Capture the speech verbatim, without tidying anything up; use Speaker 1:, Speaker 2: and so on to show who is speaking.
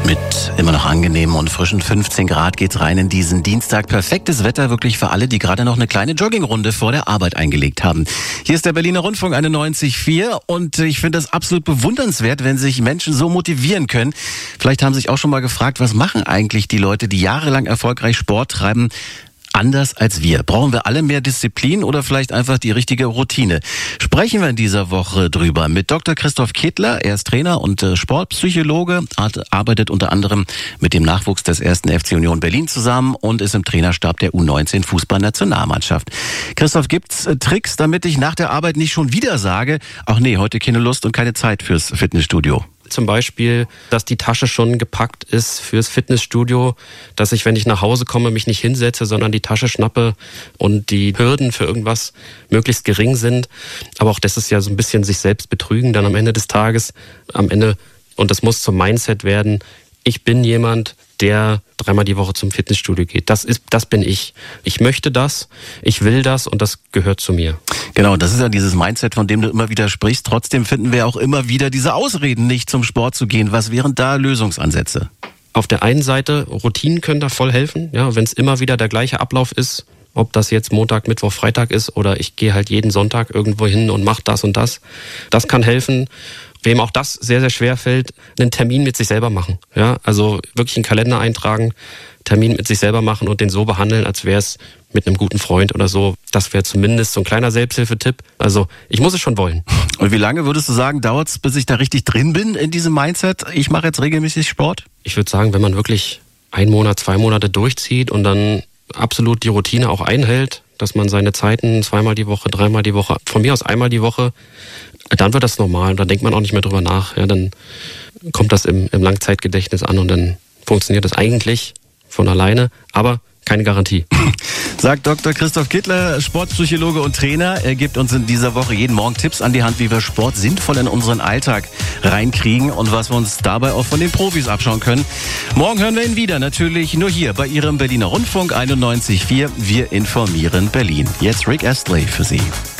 Speaker 1: Mit immer noch angenehmen und frischen fünfzehn Grad geht's rein in diesen Dienstag. Perfektes Wetter wirklich für alle, die gerade noch eine kleine Joggingrunde vor der Arbeit eingelegt haben. Hier ist der Berliner Rundfunk einundneunzig Komma vier und ich finde das absolut bewundernswert, wenn sich Menschen so motivieren können. Vielleicht haben Sie sich auch schon mal gefragt, was machen eigentlich die Leute, die jahrelang erfolgreich Sport treiben, anders als wir? Brauchen wir alle mehr Disziplin oder vielleicht einfach die richtige Routine? Sprechen wir in dieser Woche drüber mit Doktor Christoph Kittler. Er ist Trainer und Sportpsychologe, arbeitet unter anderem mit dem Nachwuchs des ersten F C Union Berlin zusammen und ist im Trainerstab der U neunzehn Fußballnationalmannschaft. Christoph, gibt's Tricks, damit ich nach der Arbeit nicht schon wieder sage, ach nee, heute keine Lust und keine Zeit fürs Fitnessstudio?
Speaker 2: Zum Beispiel, dass die Tasche schon gepackt ist fürs Fitnessstudio, dass ich, wenn ich nach Hause komme, mich nicht hinsetze, sondern die Tasche schnappe und die Hürden für irgendwas möglichst gering sind. Aber auch das ist ja so ein bisschen sich selbst betrügen dann am Ende des Tages. Am Ende, und das muss zum Mindset werden, ich bin jemand, der dreimal die Woche zum Fitnessstudio geht. Das ist, das bin ich. Ich möchte das, ich will das und das gehört zu mir.
Speaker 1: Genau, das ist ja dieses Mindset, von dem du immer wieder sprichst. Trotzdem finden wir auch immer wieder diese Ausreden, nicht zum Sport zu gehen. Was wären da Lösungsansätze?
Speaker 2: Auf der einen Seite, Routinen können da voll helfen. Ja, wenn es immer wieder der gleiche Ablauf ist, ob das jetzt Montag, Mittwoch, Freitag ist oder ich gehe halt jeden Sonntag irgendwo hin und mache das und das. Das kann helfen. Wem auch das sehr, sehr schwer fällt, einen Termin mit sich selber machen. Ja, also wirklich einen Kalender eintragen, Termin mit sich selber machen und den so behandeln, als wäre es mit einem guten Freund oder so. Das wäre zumindest so ein kleiner Selbsthilfetipp. Also ich muss es schon wollen.
Speaker 1: Und wie lange würdest du sagen, dauert es, bis ich da richtig drin bin in diesem Mindset? Ich mache jetzt regelmäßig Sport?
Speaker 2: Ich würde sagen, wenn man wirklich einen Monat, zwei Monate durchzieht und dann absolut die Routine auch einhält, dass man seine Zeiten zweimal die Woche, dreimal die Woche, von mir aus einmal die Woche, dann wird das normal. Dann denkt man auch nicht mehr drüber nach. Ja, dann kommt das im, im Langzeitgedächtnis an und dann funktioniert das eigentlich von alleine, aber keine Garantie.
Speaker 1: Sagt Doktor Christoph Kittler, Sportpsychologe und Trainer. Er gibt uns in dieser Woche jeden Morgen Tipps an die Hand, wie wir Sport sinnvoll in unseren Alltag reinkriegen und was wir uns dabei auch von den Profis abschauen können. Morgen hören wir ihn wieder, natürlich nur hier bei Ihrem Berliner Rundfunk einundneunzig Komma vier. Wir informieren Berlin. Jetzt Rick Astley für Sie.